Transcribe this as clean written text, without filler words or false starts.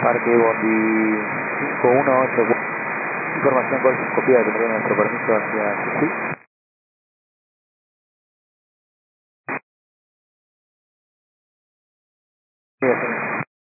Parque Bondi 5184. Información Golf copiada, tendría nuestro permiso hacia Jujuy.